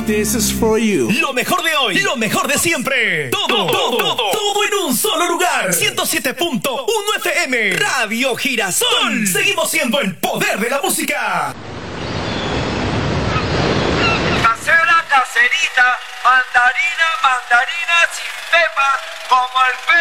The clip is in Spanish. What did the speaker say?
This is for you. Lo mejor de hoy, lo mejor de siempre. Todo en un solo lugar. 107.1 FM. Radio Girasol. Seguimos siendo el poder de la música. Casera, caserita, mandarina, mandarina sin pepa, como el